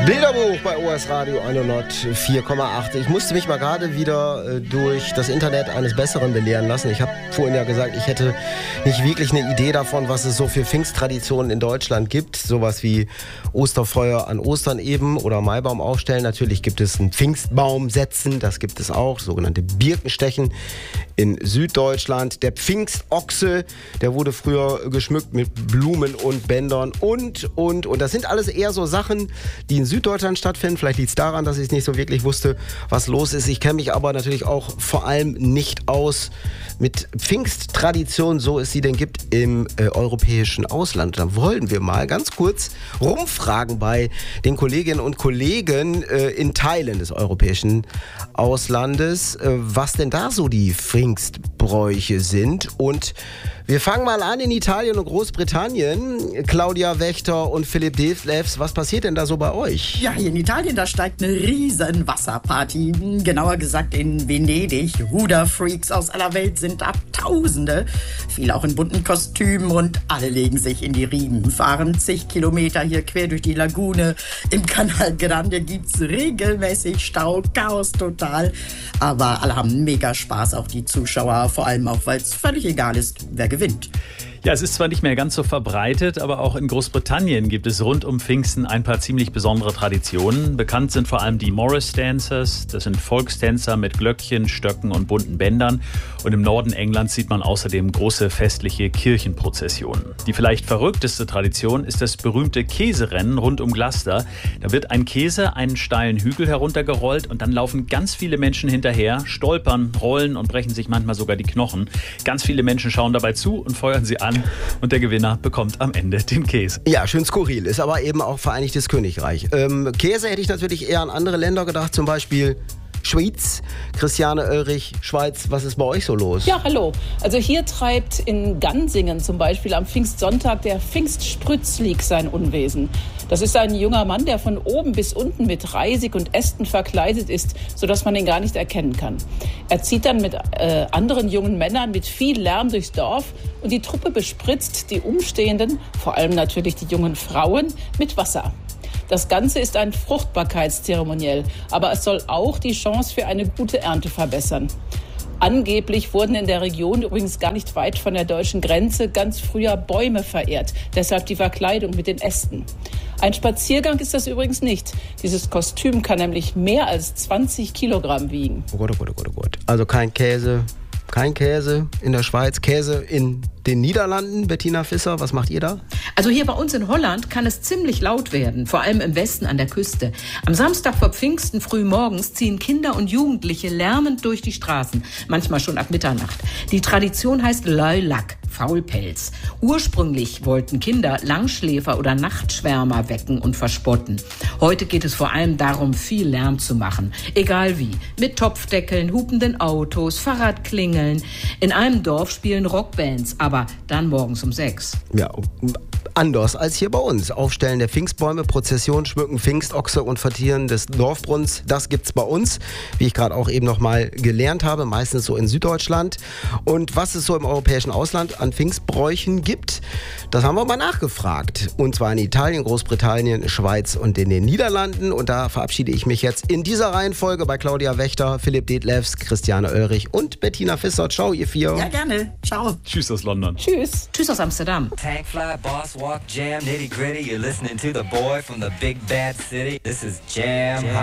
Bilderbuch bei OS Radio 104,8. Ich musste mich mal gerade wieder durch das Internet eines Besseren belehren lassen. Ich habe vorhin ja gesagt, ich hätte nicht wirklich eine Idee davon, was es so für Pfingsttraditionen in Deutschland gibt. Sowas wie Osterfeuer an Ostern eben oder Maibaum aufstellen. Natürlich gibt es einen Pfingstbaum setzen, das gibt es auch. Sogenannte Birkenstechen in Süddeutschland. Der Pfingstochse, der wurde früher geschmückt mit Blumen und Bändern und. Das sind alles eher so Sachen, die in Süddeutschland stattfinden. Vielleicht liegt es daran, dass ich nicht so wirklich wusste, was los ist. Ich kenne mich aber natürlich auch vor allem nicht aus mit Pfingsttradition, so es sie denn gibt im europäischen Ausland. Da wollen wir mal ganz kurz rumfragen bei den Kolleginnen und Kollegen in Teilen des europäischen Auslandes, was denn da so die Pfingstbräuche sind. Und wir fangen mal an in Italien und Großbritannien. Claudia Wächter und Philipp Detlefs, was passiert denn da so bei euch? Ja, hier in Italien, da steigt eine riesen Wasserparty. Genauer gesagt in Venedig. Ruderfreaks aus aller Welt sind ab Tausende. Viele auch in bunten Kostümen und alle legen sich in die Riemen. Fahren zig Kilometer hier quer durch die Lagune. Im Canal Grande gibt's regelmäßig Stau, Chaos total. Aber alle haben mega Spaß, auch die Zuschauer. Vor allem auch, weil es völlig egal ist, wer gewinnt. Ja, es ist zwar nicht mehr ganz so verbreitet, aber auch in Großbritannien gibt es rund um Pfingsten ein paar ziemlich besondere Traditionen. Bekannt sind vor allem die Morris Dancers. Das sind Volkstänzer mit Glöckchen, Stöcken und bunten Bändern. Und im Norden Englands sieht man außerdem große festliche Kirchenprozessionen. Die vielleicht verrückteste Tradition ist das berühmte Käserennen rund um Gloucester. Da wird ein Käse einen steilen Hügel heruntergerollt und dann laufen ganz viele Menschen hinterher, stolpern, rollen und brechen sich manchmal sogar die Knochen. Ganz viele Menschen schauen dabei zu und feuern sie an. Und der Gewinner bekommt am Ende den Käse. Ja, schön skurril. Ist aber eben auch Vereinigtes Königreich. Käse hätte ich natürlich eher an andere Länder gedacht, zum Beispiel Schweiz. Christiane Oelrich, Schweiz, was ist bei euch so los? Ja, hallo. Also hier treibt in Gansingen zum Beispiel am Pfingstsonntag der Pfingstsprützlik sein Unwesen. Das ist ein junger Mann, der von oben bis unten mit Reisig und Ästen verkleidet ist, sodass man ihn gar nicht erkennen kann. Er zieht dann mit anderen jungen Männern mit viel Lärm durchs Dorf und die Truppe bespritzt die Umstehenden, vor allem natürlich die jungen Frauen, mit Wasser. Das Ganze ist ein Fruchtbarkeitszeremoniell, aber es soll auch die Chance für eine gute Ernte verbessern. Angeblich wurden in der Region, übrigens gar nicht weit von der deutschen Grenze, ganz früher Bäume verehrt. Deshalb die Verkleidung mit den Ästen. Ein Spaziergang ist das übrigens nicht. Dieses Kostüm kann nämlich mehr als 20 Kilogramm wiegen. Oh Gott, oh Gott, oh Gott, oh Gott. Also kein Käse in der Schweiz, Käse in den Niederlanden. Bettina Visser, was macht ihr da? Also hier bei uns in Holland kann es ziemlich laut werden, vor allem im Westen an der Küste. Am Samstag vor Pfingsten früh morgens ziehen Kinder und Jugendliche lärmend durch die Straßen, manchmal schon ab Mitternacht. Die Tradition heißt Luilak, Faulpelz. Ursprünglich wollten Kinder Langschläfer oder Nachtschwärmer wecken und verspotten. Heute geht es vor allem darum, viel Lärm zu machen. Egal wie. Mit Topfdeckeln, hupenden Autos, Fahrradklingeln. In einem Dorf spielen Rockbands, aber dann morgens um 6. Ja, anders als hier bei uns. Aufstellen der Pfingstbäume, Prozession, Schmücken Pfingstochse und Vertieren des Dorfbrunns, das gibt's bei uns, wie ich gerade auch eben noch mal gelernt habe, meistens so in Süddeutschland. Und was es so im europäischen Ausland an Pfingstbräuchen gibt, das haben wir mal nachgefragt. Und zwar in Italien, Großbritannien, Schweiz und in den Niederlanden. Und da verabschiede ich mich jetzt in dieser Reihenfolge bei Claudia Wächter, Philipp Detlefs, Christiane Oelrich und Bettina Visser. Ciao, ihr vier. Ja, gerne. Ciao. Tschüss aus London. Tschüss. Tschüss aus Amsterdam. Tank fly, boss walk, jam, nitty gritty. You're listening to the boy from the big bad city. This is Jam.